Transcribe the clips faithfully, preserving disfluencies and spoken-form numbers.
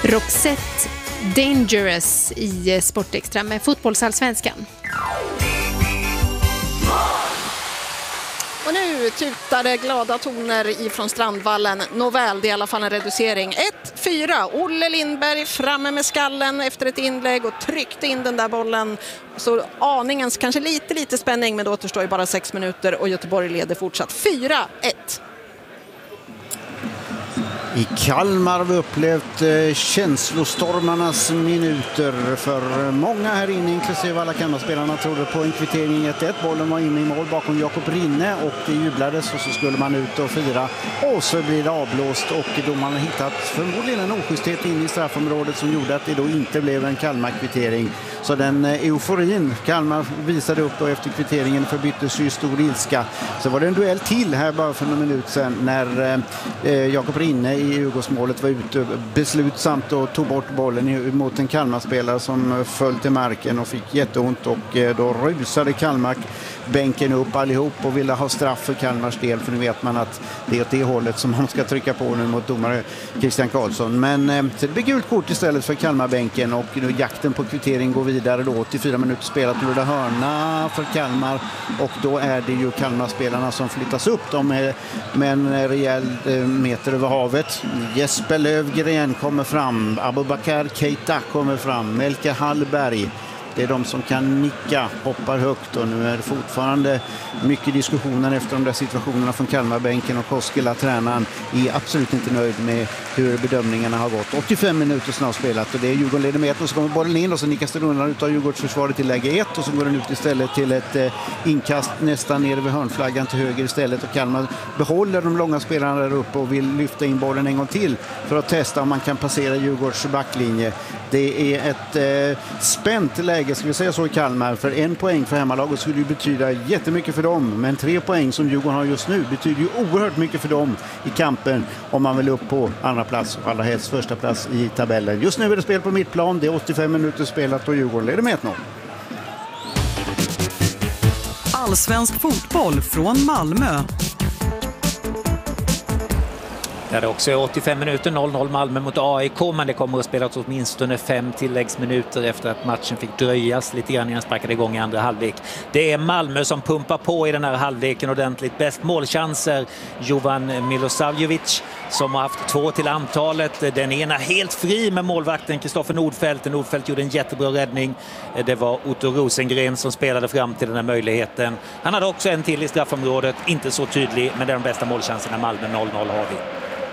Roxette Dangerous i Sportextra med fotbollsallsvenskan. Och nu tutade glada toner ifrån Strandvallen. Nåväl, det är i alla fall en reducering. ett fyra. Olle Lindberg framme med skallen efter ett inlägg och tryckte in den där bollen. Så aningens kanske lite, lite spänning, men då återstår ju bara sex minuter och Göteborg leder fortsatt fyra ett. I Kalmar har vi upplevt eh, känslostormarnas minuter för många här inne, inklusive alla Kalmarspelarna, trodde på en kvittering ett ett. Bollen var inne i mål bakom Jakob Rinne och det jublades och så skulle man ut och fira. Och så blir det avblåst och då man har hittat förmodligen en oschysthet in i straffområdet som gjorde att det då inte blev en Kalmar-kvittering. Så den eh, euforin Kalmar visade upp då efter kvitteringen förbyttes i stor ilska. Så var det en duell till här bara för några minuter sedan när eh, Jakob Rinne i Djurgårdsmålet var ute beslutsamt och tog bort bollen mot en Kalmar-spelare som föll till marken och fick jätteont och då rusade Kalmar bänken upp allihop och ville ha straff för Kalmars del, för nu vet man att det är åt det hållet som man ska trycka på nu mot domare Christian Karlsson. Men så det blir gult kort istället för Kalmarbänken och nu jakten på kvittering går vidare då. åttiofyra minuter spelat, nu är det hörna för Kalmar och då är det ju Kalmarspelarna som flyttas upp. De är med en rejäl meter över havet. Jesper Lövgren kommer fram, Abubakar Keita kommer fram, Melke Hallberg. Det är de som kan nicka, hoppar högt och nu är det fortfarande mycket diskussioner efter de där situationerna från Kalmarbänken och Koskela, tränaren, är absolut inte nöjd med hur bedömningarna har gått. åttiofem minuter snart spelat och det är Djurgården leder med ett och så kommer bollen in och så nickas det undan ut av Djurgårdsförsvaret till läge ett och så går den ut istället till ett eh, inkast nästan nere vid hörnflaggan till höger istället och Kalmar behåller de långa spelarna där uppe och vill lyfta in bollen en gång till för att testa om man kan passera Djurgårds backlinje. Det är ett eh, spänt läge, ska vi säga så, i Kalmar, för en poäng för hemmalaget skulle ju betyda jättemycket för dem, men tre poäng som Djurgården har just nu betyder ju oerhört mycket för dem i kampen om man vill upp på andra plats och allra helst första plats i tabellen. Just nu är det spel på mittplan, det är åttiofem minuter spelat och Djurgården leder med ett noll. Allsvensk fotboll från Malmö. Där det också är åttiofem minuter, noll noll Malmö mot A I K, men det kommer att spelas åtminstone fem tilläggsminuter efter att matchen fick dröjas lite grann innan sparkade igång i andra halvlek. Det är Malmö som pumpar på i den här halvleken ordentligt. Bäst målchanser Jovan Milosavljevic som har haft två till antalet. Den ena helt fri med målvakten Kristoffer Nordfeldt. Nordfeldt gjorde en jättebra räddning. Det var Otto Rosengren som spelade fram till den här möjligheten. Han hade också en till i straffområdet, inte så tydlig, men det är de bästa målchanserna. Malmö noll noll har vi.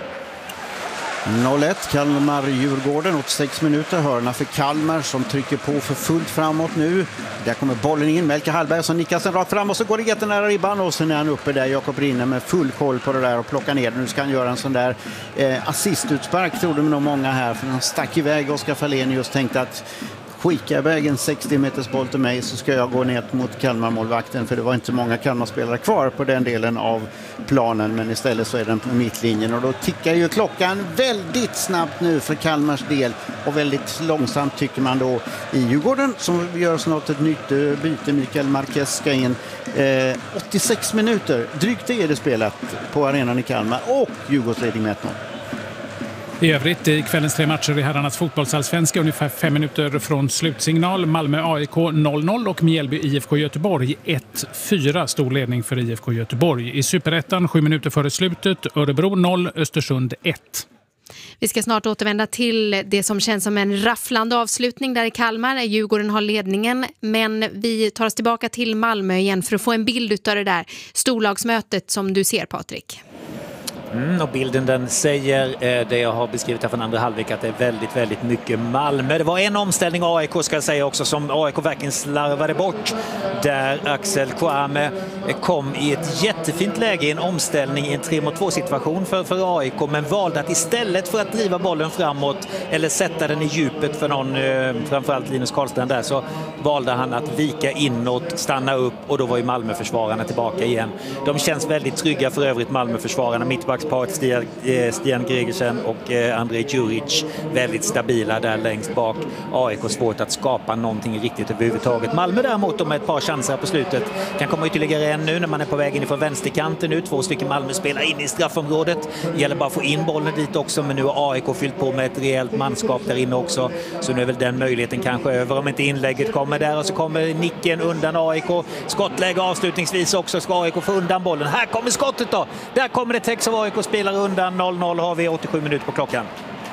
noll ett Kalmar-Djurgården, åttiosex minuter, hörna för Kalmar som trycker på för fullt framåt nu. Där kommer bollen in, Melke Hallberg som nickas den rakt fram och så går det jättenära ribban och sen är han uppe där, Jakob Rinne med full koll på det där och plockar ner. Nu ska han göra en sån där eh, assistutspark, trodde nog många här, för han stack iväg. Oskar Fahlenius tänkte att skicka iväg en sextio meters boll till mig så ska jag gå ner mot Kalmar-målvakten, för det var inte många Kalmar-spelare kvar på den delen av planen, men istället så är den på mittlinjen och då tickar ju klockan väldigt snabbt nu för Kalmars del och väldigt långsamt tycker man då i Djurgården som gör snart ett nytt byte. Mikael Marquez ska in. eh, åttiosex minuter, drygt det är det spelat på arenan i Kalmar och Djurgårdsledning med ett noll. I övrigt i kvällens tre matcher i herrarnas fotbollsallsvenska ungefär fem minuter från slutsignal. Malmö A I K noll noll och Mjällby I F K Göteborg ett fyra, stor ledning för I F K Göteborg. I Superettan sju minuter före slutet, Örebro noll, Östersund ett. Vi ska snart återvända till det som känns som en rafflande avslutning där i Kalmar. Djurgården har ledningen, men vi tar oss tillbaka till Malmö igen för att få en bild av det där storlagsmötet som du ser, Patrik. Mm, och bilden den säger eh, det jag har beskrivit här från andra halvlek, att det är väldigt, väldigt mycket Malmö. Det var en omställning A I K ska jag säga också som A I K verkligen slarvade bort, där Axel Kouame kom i ett jättefint läge i en omställning i en tre mot två situation för, för A I K, men valde att istället för att driva bollen framåt eller sätta den i djupet för någon, eh, framförallt Linus Karlstrand där, så valde han att vika inåt, stanna upp och då var ju Malmö-försvararna tillbaka igen. De känns väldigt trygga för övrigt, Malmö-försvararna. Mittback mittbacksparet Stian, Stian Gregersen och Andrej Djuric väldigt stabila där längst bak. A I K svårt att skapa någonting riktigt överhuvudtaget. Malmö däremot med ett par chanser på slutet kan komma ytterligare en nu när man är på väg in från vänsterkanten nu. Två stycken Malmö spelar in i straffområdet. Det gäller bara att få in bollen dit också, men nu har A I K fyllt på med ett rejält manskap där inne också. Så nu är väl den möjligheten kanske över om inte inlägget kommer där, och så kommer nicken undan A I K. Skottläge avslutningsvis också, ska A I K få undan bollen. Här kommer skottet då. Där kommer det text av A I K spelar undan. noll noll har vi åttiosju minuter på klockan.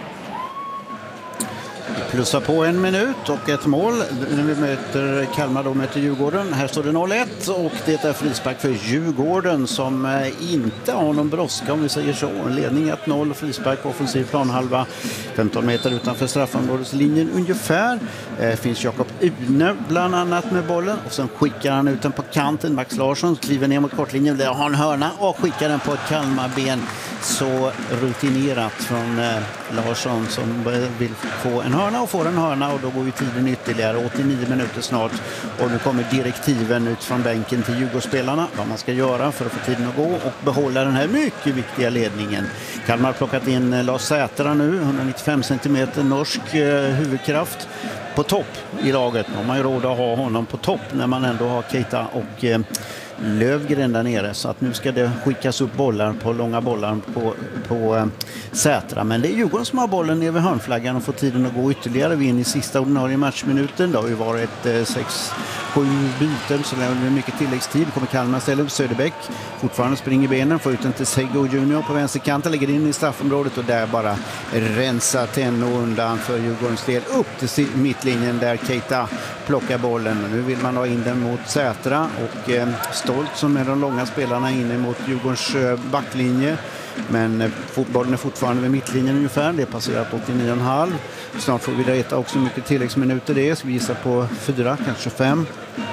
Plussa på en minut och ett mål när vi möter Kalmar, då möter Djurgården. Här står det noll ett och det är frispark för Djurgården som inte har någon brådska, om vi säger så. Ledning ett noll och frispark på offensiv planhalva femton meter utanför straffområdeslinjen ungefär. Eh, finns Jakob Une bland annat med bollen och sen skickar han ut den på kanten. Max Larsson kliver ner mot kortlinjen, där har en hörna och skickar den på ett Kalmarben. Så rutinerat från eh, Larsson som vill få en hörna och får en hörna, och då går ju tiden ytterligare åttionio minuter snart, och nu kommer direktiven ut från bänken till Djurgårdsspelarna vad man ska göra för att få tiden att gå och behålla den här mycket viktiga ledningen. Kalmar har plockat in Lars Sätra nu, etthundranittiofem centimeter norsk eh, huvudkraft på topp i laget. Man har ju råd att ha honom på topp när man ändå har Keita och eh, Lövgren där nere, så att nu ska det skickas upp bollar på långa bollar på, på äh, Sätra, men det är Djurgården som har bollen över hörnflaggan och får tiden att gå ytterligare. Vi är in i sista ordinarie matchminuten. Det har ju varit äh, sex sju byten, så det är mycket tilläggstid. Kommer Kalmar ställer Söderbäck, fortfarande springer benen, får ut den till Sego Junior på vänsterkanten, lägger in i straffområdet och där bara rensa Tenno undan för Djurgårdens del upp till mittlinjen där Keita plockar bollen. Nu vill man ha in den mot Sätra och eh, Stolt som är de långa spelarna inne mot Djurgårdens eh, backlinje. Men eh, fotbollen är fortfarande vid mittlinjen ungefär. Det är passerat åttionio komma fem. Snart får vi veta också hur mycket tilläggsminuter det är. Ska vi gissa på fyra, kanske fem.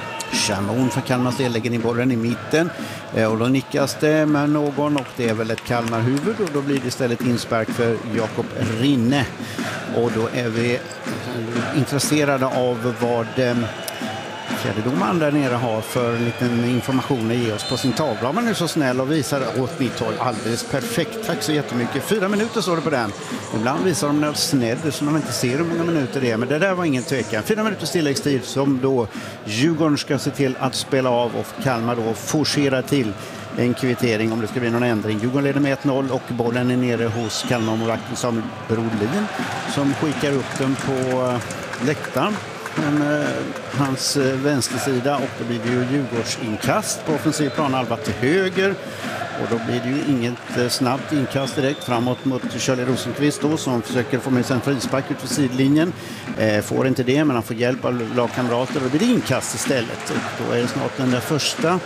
Chamoun för Kalmars del lägger in bollen i mitten. Eh, och då nickas det med någon och det är väl ett Kalmar-huvud. Och då blir det istället inspark för Jakob Rinne. Och då är vi intresserade av vad eh, fjärdedomaren där nere har för liten information att ge oss på sin tavla. Man är så snäll och visar åt mitt håll alldeles perfekt. Tack så jättemycket. Fyra minuter står det på den. Ibland visar de något snedd så man inte ser hur många minuter det är. Men det där var ingen tvekan. Fyra minuters tilläggstid som då Djurgården ska se till att spela av och Kalmar då forcera till en kvittering om det ska bli någon ändring. Djurgården leder med ett noll och bollen är nere hos Kalmar-målvakten Samuel Brodlin som skickar upp den på läktaren. Men, eh, hans eh, vänstersida, och då blir det ju Djurgårdsinkast på offensiv planhalva till höger, och då blir det ju inget eh, snabbt inkast direkt framåt mot Charlie Rosenqvist då, som försöker få med sig en frispark ut för sidlinjen. Eh, får inte det, men han får hjälp av lagkamrater och då blir det inkast istället, och då är det snart den där första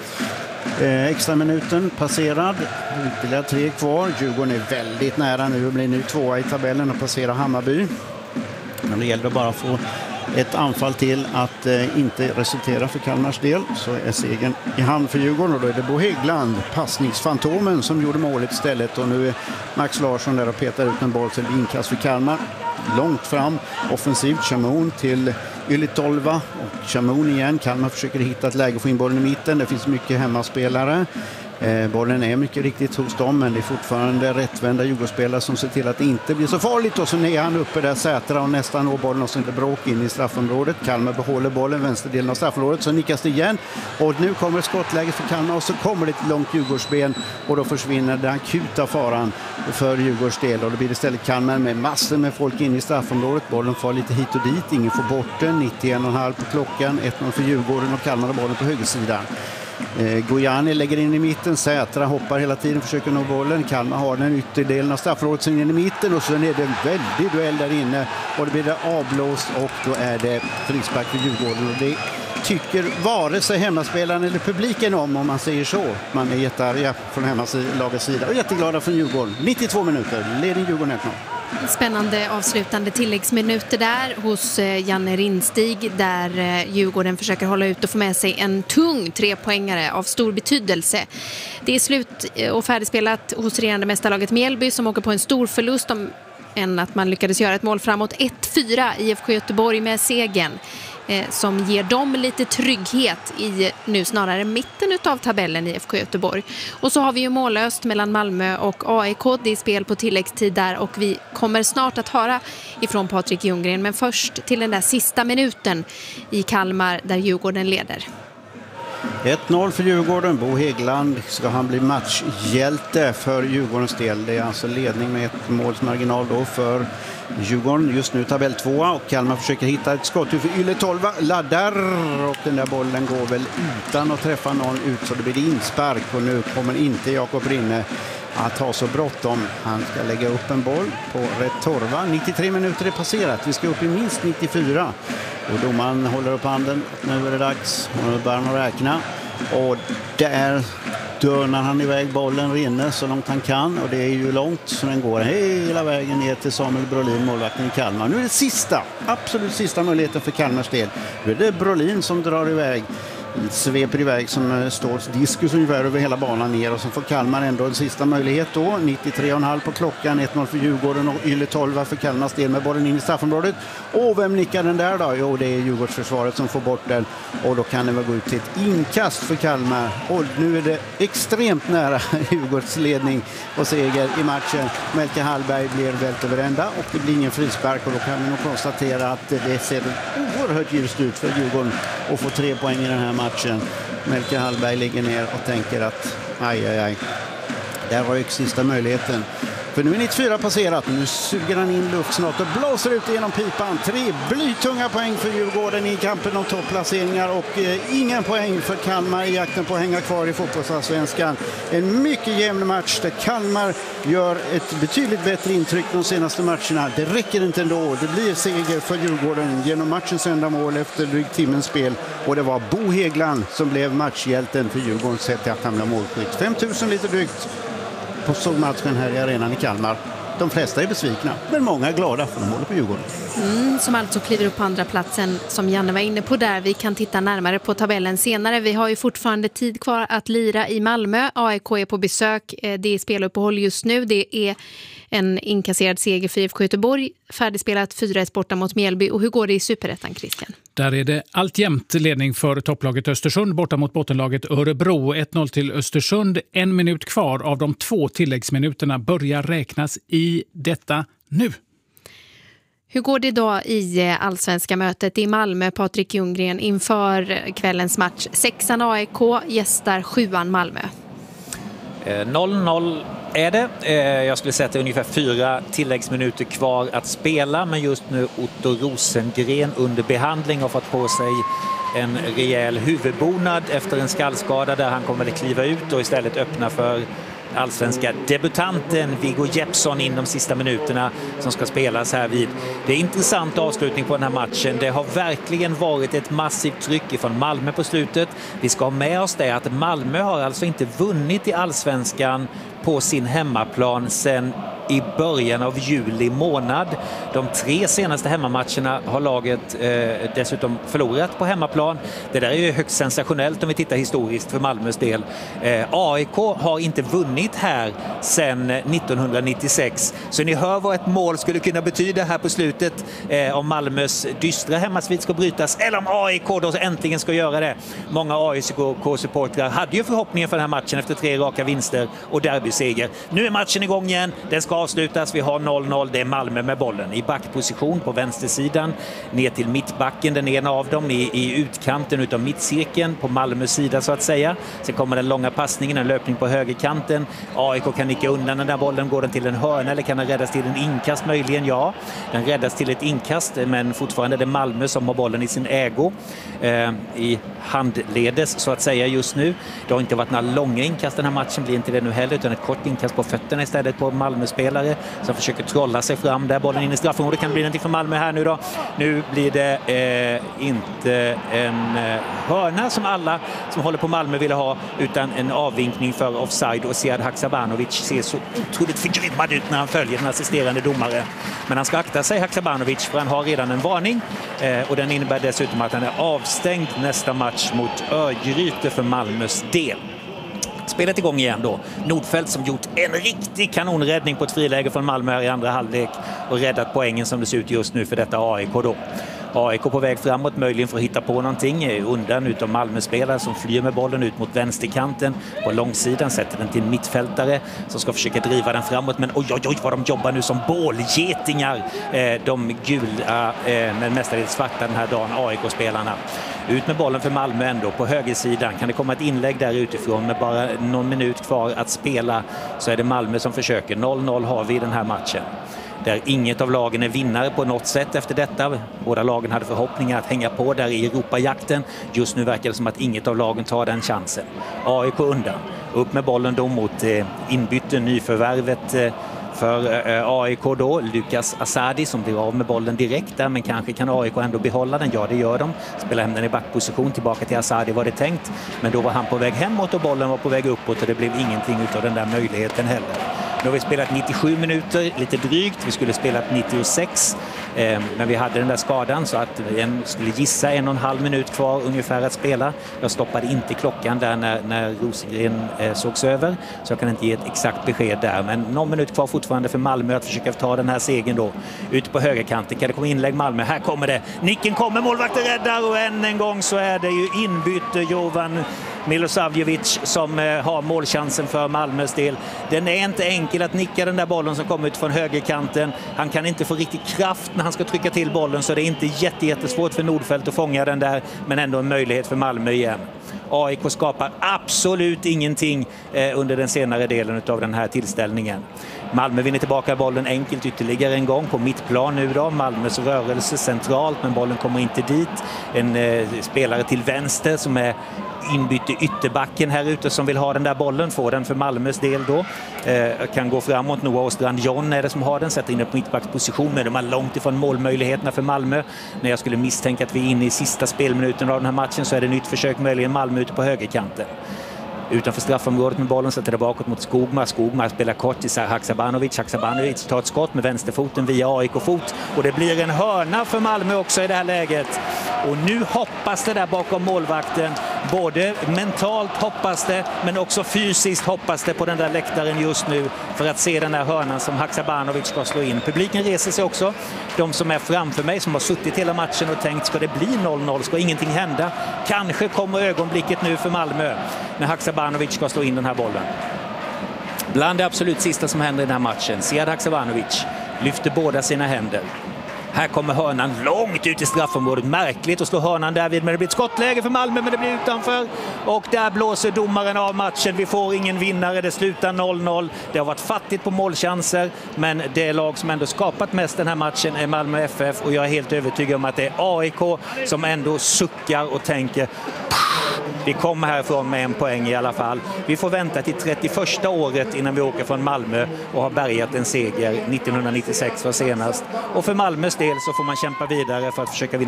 Eh, extra minuten passerad, ytterligare tre kvar. Djurgården är väldigt nära nu och blir nu tvåa i tabellen och passerar Hammarby. Men det gäller bara att få ett anfall till att eh, inte resultera för Kalmars del, så är segern i hand för Djurgården, och då är det Bo Häggland, passningsfantomen, som gjorde målet istället, och nu är Max Larsson där och petar ut en boll till inkast för Kalmar. Långt fram, offensivt, Chamoun till Ylitolva och Chamoun igen. Kalmar försöker hitta ett läge och få in bollen i mitten. Det finns mycket hemmaspelare. Eh, bollen är mycket riktigt hos dem, men det är fortfarande rättvända Djurgårdsspelare som ser till att det inte blir så farligt, och så är han uppe där Sätra och nästan når bollen och så inte bråk in i straffområdet. Kalmar behåller bollen, vänsterdelen av straffområdet, så nickas det igen och nu kommer skottläge för Kalmar och så kommer det ett långt Djurgårdsben och då försvinner den akuta faran för Djurgårds del, och då blir det istället Kalmar med massor med folk in i straffområdet. Bollen får lite hit och dit, ingen får bort den, nittioen komma fem på klockan, ett noll för Djurgården och Kalmar har bollen på högersidan. Eh, Gojani lägger in i mitten, Sätra hoppar hela tiden, försöker nå bollen. Kalmar har den ytterdelen av straffområdet in i mitten och sen är det en väldig duell där inne och det blir det avblåst och då är det frispark för Djurgården, och det tycker vare sig hemmaspelaren eller publiken om, om man säger så. Man är jättearga från hemmalagets sida och jätteglada för Djurgården. nittiotvå minuter, ledning Djurgården ett noll. Spännande avslutande tilläggsminuter där hos Janne Rinstig, där Djurgården försöker hålla ut och få med sig en tung trepoängare av stor betydelse. Det är slut och färdigspelat hos regerande mästarlaget Mjällby som åker på en stor förlust om än att man lyckades göra ett mål framåt. ett fyra I F K Göteborg med segern. eh, som ger dem lite trygghet i nu snarare mitten av tabellen i I F K Göteborg. Och så har vi ju mållöst mellan Malmö och A I K. Det är spel på tilläggstid där och vi kommer snart att höra ifrån Patrik Ljunggren. Men först till den där sista minuten i Kalmar där Djurgården leder. ett noll för Djurgården. Bo Häggland ska han bli matchhjälte för Djurgårdens del. Det är alltså ledning med ett målsmarginal då för Djurgården. Just nu tabell tvåa och Kalmar försöker hitta ett skott för Yle tolva. Laddar och den där bollen går väl utan att träffa någon ut så det blir inspark och nu kommer inte Jakob Rinne att ha så bråttom. Han ska lägga upp en boll på rätt torva. nittiotre minuter är passerat. Vi ska upp i minst nittiofyra. Och domaren håller upp handen. Nu är det dags. Och nu börjar han räkna. Och där dörnar han iväg bollen Rinne så långt han kan. Och det är ju långt så den går hela vägen ner till Samuel Brolin, målvakten i Kalmar. Nu är det sista, absolut sista möjligheten för Kalmars del. Nu är det Brolin som drar iväg. Sveper iväg som Ståls diskus ungefär över hela banan ner och så får Kalmar ändå en sista möjlighet då. nittiotre komma fem på klockan, ett noll för Djurgården och Yle tolva för Kalmars del med bollen in i straffområdet. Och vem nickar den där då? Jo, det är Djurgårdsförsvaret som får bort den och då kan det väl gå ut till ett inkast för Kalmar. Och nu är det extremt nära Djurgårds ledning och seger i matchen. Melke Hallberg blir vält över ända och det blir ingen frispark och då kan vi nog konstatera att det ser oerhört ljust ut för Djurgården att få tre poäng i den här matchen. Melke Hallberg ligger ner och tänker att aj, aj, aj. Där var ju sista möjligheten. För nu är nittiofyra passerat. Nu suger han in luft snart och blåser ut genom pipan. Tre blytunga poäng för Djurgården i kampen om topplaceringar och eh, ingen poäng för Kalmar i jakten på att hänga kvar i fotbollsallsvenskan. En mycket jämn match där Kalmar gör ett betydligt bättre intryck de senaste matcherna. Det räcker inte ändå. Det blir seger för Djurgården genom matchens enda mål efter drygt timmens spel. Och det var Bo Häggland som blev matchhjälten för Djurgårdens sätt att hamna målskytt. fem tusen lite drygt på solmatchen här i arenan i Kalmar. De flesta är besvikna, men många är glada för de håller på Djurgården. Mm, som alltså kliver upp på andra platsen som Janne var inne på där. Vi kan titta närmare på tabellen senare. Vi har ju fortfarande tid kvar att lira i Malmö. A I K är på besök. Det är speluppehåll just nu. Det är en inkasserad seger för I F K Göteborg. Färdigspelat fyra ett borta mot Mjällby. Och hur går det i Superettan, Christian? Där är det alltjämt ledning för topplaget Östersund borta mot bottenlaget Örebro. ett noll till Östersund. En minut kvar av de två tilläggsminuterna börjar räknas i detta nu. Hur går det då i allsvenska mötet i Malmö, Patrik Ljunggren, inför kvällens match? Sexan A I K gästar sjuan Malmö. noll noll är det. Jag skulle säga att det är ungefär fyra tilläggsminuter kvar att spela, men just nu Otto Rosengren under behandling har fått på sig en rejäl huvudbonad efter en skallskada där han kommer att kliva ut och istället öppna för allsvenska debutanten Viggo Jeppsson in de sista minuterna som ska spelas här vid. Det är en intressant avslutning på den här matchen. Det har verkligen varit ett massivt tryck från Malmö på slutet. Vi ska ha med oss det att Malmö har alltså inte vunnit i allsvenskan på sin hemmaplan sedan i början av juli månad. De tre senaste hemmamatcherna har laget eh, dessutom förlorat på hemmaplan. Det där är ju högst sensationellt om vi tittar historiskt för Malmös del. Eh, A I K har inte vunnit här sedan nittonhundranittiosex. Så ni hör vad ett mål skulle kunna betyda här på slutet eh, om Malmös dystra hemmasvit ska brytas eller om A I K då äntligen ska göra det. Många A I K-supportrar hade ju förhoppningen för den här matchen efter tre raka vinster och derbyseger. Nu är matchen igång igen. Den ska avslutas. Vi har noll noll. Det är Malmö med bollen i backposition på vänstersidan. Ner till mittbacken, den ena av dem i, i utkanten utav mittcirkeln på Malmös sida så att säga. Sen kommer den långa passningen, en löpning på högerkanten. A I K kan nicka undan den där bollen. Går den till en hörna eller kan den räddas till en inkast möjligen? Ja, den räddas till ett inkast, men fortfarande är det Malmö som har bollen i sin ägo. Eh, I handledes så att säga just nu. Det har inte varit några långa inkast den här matchen, blir inte det nu heller, utan ett kort inkast på fötterna istället på Malmö-spelare som försöker trolla sig fram där. Bollen in i straffområdet, kan det bli någonting för Malmö här nu då. Nu blir det eh, inte en eh, hörna som alla som håller på Malmö ville ha, utan en avvinkning för offside, och Sead Haksabanovic ser så otroligt förgrymmad ut när han följer den assisterande domare. Men han ska akta sig, Haksabanovic, för han har redan en varning eh, och den innebär dessutom att han är avstängd nästa match mot Örgryte för Malmös del. Spelet igång igen då. Nordfeldt som gjort en riktig kanonräddning på ett friläge från Malmö här i andra halvlek och räddat poängen som det ser ut just nu för detta A I K då. A I K på väg framåt, möjligen för att hitta på någonting undan utav Malmö-spelare som flyr med bollen ut mot vänsterkanten på långsidan, sätter den till en mittfältare som ska försöka driva den framåt, men oj oj oj vad de jobbar nu som bålgetingar, de gula men mestadels svarta den här dagen, A I K-spelarna. Ut med bollen för Malmö ändå på högersidan. Kan det komma ett inlägg där utifrån med bara någon minut kvar att spela, så är det Malmö som försöker. noll noll har vi i den här matchen. Där inget av lagen är vinnare på något sätt efter detta. Båda lagen hade förhoppningar att hänga på där i Europajakten. Just nu verkar det som att inget av lagen tar den chansen. A I K undan. Upp med bollen då mot eh, inbytte nyförvärvet eh, för eh, A I K då. Lukas Asadi som blir av med bollen direkt där, men kanske kan A I K ändå behålla den. Ja, det gör de. Spelar hem den i backposition tillbaka till Asadi var det tänkt. Men då var han på väg hemåt och bollen var på väg uppåt och det blev ingenting utav den där möjligheten heller. Nu har vi spelat nittiosju minuter, lite drygt. Vi skulle spela nittiosex, eh, men vi hade den där skadan så att vi skulle gissa en och en halv minut kvar ungefär att spela. Jag stoppade inte klockan där när, när Rosengren eh, sågs över, så jag kan inte ge ett exakt besked där. Men någon minut kvar fortfarande för Malmö att försöka ta den här segern då. Ute på högerkanten kan det komma inlägg Malmö. Här kommer det. Nicken kommer, målvakten räddar och än en gång så är det ju inbyte Jovan Milosavljevic som eh, har målchansen för Malmös del. Den är inte enkel att nicka den där bollen som kommer ut från högerkanten. Han kan inte få riktigt kraft när han ska trycka till bollen, så det är inte jätte, jättesvårt för Nordfeldt att fånga den där, men ändå en möjlighet för Malmö igen. A I K skapar absolut ingenting eh, under den senare delen av den här tillställningen. Malmö vinner tillbaka bollen enkelt ytterligare en gång på mittplan nu då. Malmös rörelse centralt, men bollen kommer inte dit. En eh, spelare till vänster som är inbytte ytterbacken här ute som vill ha den där bollen, får den för Malmös del då. Eh, kan gå framåt. Noah Ostrand John är det som har den, sätter in den på mittbacksposition, men de är långt ifrån målmöjligheterna för Malmö. När jag skulle misstänka att vi är inne i sista spelminuten av den här matchen så är det nytt försök möjligen Malmö ute på högerkanten. Utanför straffområdet med bollen, sätter det bakåt mot Skogmar. Skogmar spelar kort till Haksabanovic. Haksabanovic tar ett skott med vänsterfoten via A I K-fot. Och det blir en hörna för Malmö också i det här läget. Och nu hoppas det där bakom målvakten. Både mentalt hoppas det, men också fysiskt hoppas det på den där läktaren just nu för att se den där hörnan som Haksabanovic ska slå in. Publiken reser sig också. De som är framför mig som har suttit hela matchen och tänkt, ska det bli noll noll? Ska ingenting hända? Kanske kommer ögonblicket nu för Malmö när Haksabanovic ska slå in den här bollen. Bland det absolut sista som händer i den här matchen. Sead Haksabanovic lyfter båda sina händer. Här kommer hörnan långt ut i straffområdet. Märkligt att slå hörnan därvid, men det blir ett skottläge för Malmö, men det blir utanför. Och där blåser domaren av matchen. Vi får ingen vinnare, det slutar noll noll. Det har varit fattigt på målchanser, men det lag som ändå skapat mest den här matchen är Malmö F F. Och jag är helt övertygad om att det är A I K som ändå suckar och tänker, vi kommer härifrån med en poäng i alla fall. Vi får vänta till trettioförsta året innan vi åker från Malmö och har bärgat en seger. nittonhundranittiosex var senast. Och för Malmös del så får man kämpa vidare för att försöka vinna